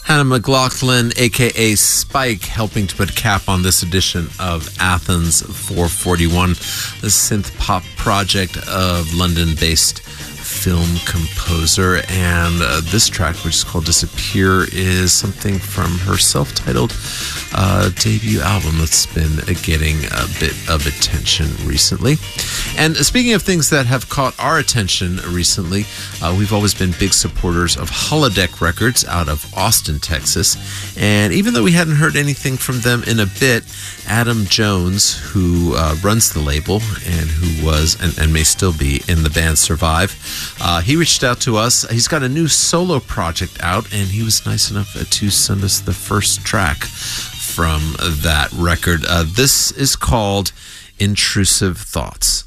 Hannah McLaughlin, a.k.a. Spike, helping to put a cap on this edition of Athens 441, the synth-pop project of London-based film composer. And this track, which is called Disappear, is something from her self-titled debut album that's been getting a bit of attention recently. And speaking of things that have caught our attention recently, we've always been big supporters of Holodeck Records out of Austin, Texas. And even though we hadn't heard anything from them in a bit, Adam Jones, who runs the label and who was and may still be in the band Survive, he reached out to us. He's got a new solo project out, and he was nice enough to send us the first track from that record. This is called Intrusive Thoughts.